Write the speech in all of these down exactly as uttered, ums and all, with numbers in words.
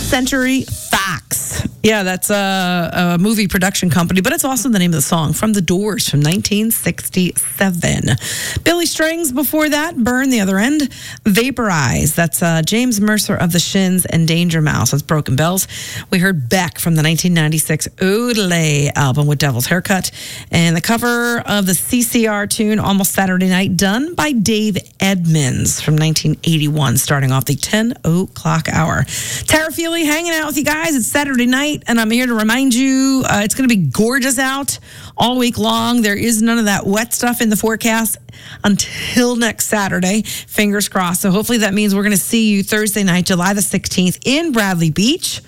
Century Fox. Yeah, that's a, a movie production company, but it's also the name of the song from The Doors from nineteen sixty-seven. Billy Strings before that, Burn the Other End. Vaporize, that's uh, James Mercer of the Shins, and Danger Mouse, that's Broken Bells. We heard Beck from the nineteen ninety-six Odelay album with Devil's Haircut, and the cover of the C C R tune Almost Saturday Night, done by Dave Edmonds from nineteen eighty-one, starting off the ten o'clock hour. Tara Feely hanging out with you guys. It's Saturday night, and I'm here to remind you uh, it's going to be gorgeous out all week long. There is none of that wet stuff in the forecast until next Saturday. Fingers crossed. So hopefully that means we're going to see you Thursday night, July the sixteenth in Bradley Beach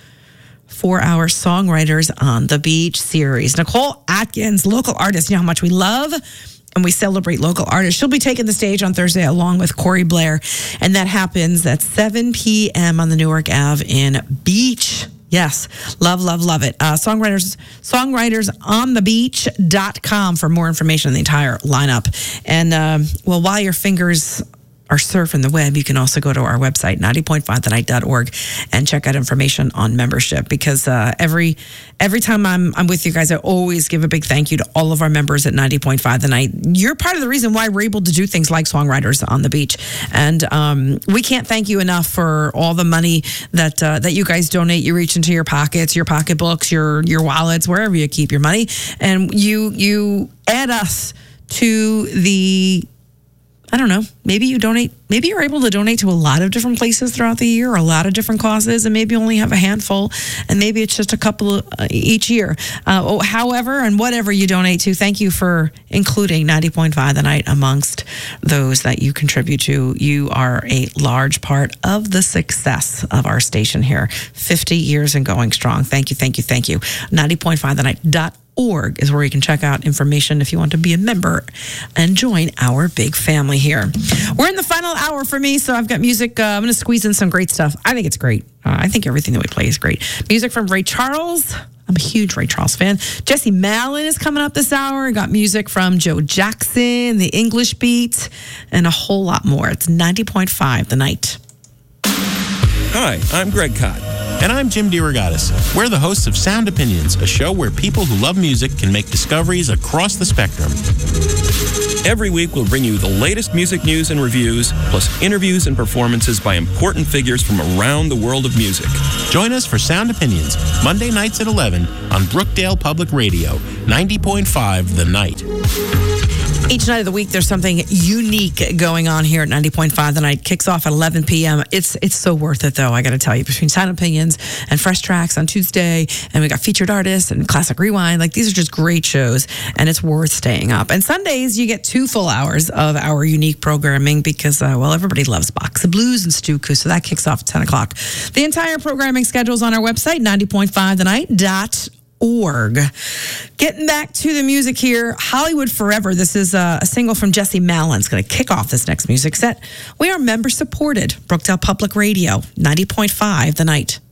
for our Songwriters on the Beach series. Nicole Atkins, local artist. You know how much we love and we celebrate local artists. She'll be taking the stage on Thursday along with Corey Blair, and that happens at seven p.m. on the Newark Ave in Beach. Yes, love, love, love it. Uh, songwriters, songwriters on the beach dot com for more information on the entire lineup. And, um, well, while your fingers are surfing the web, you can also go to our website, ninety point five the night dot org, and check out information on membership. Because uh, every every time I'm I'm with you guys, I always give a big thank you to all of our members at ninety point five The Night. You're part of the reason why we're able to do things like Songwriters on the Beach, and um, we can't thank you enough for all the money that uh, that you guys donate. You reach into your pockets, your pocketbooks, your your wallets, wherever you keep your money, and you you add us to the. I don't know, maybe you donate, maybe you're able to donate to a lot of different places throughout the year, or a lot of different causes, and maybe you only have a handful, and maybe it's just a couple of, uh, each year. Uh, however and whatever you donate to, thank you for including ninety point five The Night amongst those that you contribute to. You are a large part of the success of our station here. fifty years and going strong. Thank you, thank you, thank you. ninety point five the night dot org is where you can check out information if you want to be a member and join our big family here. We're in the final hour for me, so I've got music. Uh, I'm going to squeeze in some great stuff. I think it's great. Uh, I think everything that we play is great. Music from Ray Charles. I'm a huge Ray Charles fan. Jesse Malin is coming up this hour. I got music from Joe Jackson, The English Beat, and a whole lot more. It's ninety point five The Night. Hi, I'm Greg Cott. And I'm Jim DeRogatis. We're the hosts of Sound Opinions, a show where people who love music can make discoveries across the spectrum. Every week, we'll bring you the latest music news and reviews, plus interviews and performances by important figures from around the world of music. Join us for Sound Opinions, Monday nights at eleven on Brookdale Public Radio, ninety point five The Night. Each night of the week, there's something unique going on here at ninety point five The Night. Kicks off at eleven p.m. It's it's so worth it, though, I got to tell you. Between Sound Opinions and Fresh Tracks on Tuesday, and we got Featured Artists and Classic Rewind. Like, these are just great shows, and it's worth staying up. And Sundays, you get two full hours of our unique programming because, uh, well, everybody loves Box of Blues and Stu Ku, so that kicks off at ten o'clock. The entire programming schedule is on our website, ninety point five the night dot org. Getting back to the music here, Hollywood Forever. This is a, a single from Jesse Malin. It's going to kick off this next music set. We are member supported. Brookdale Public Radio, ninety point five The Night.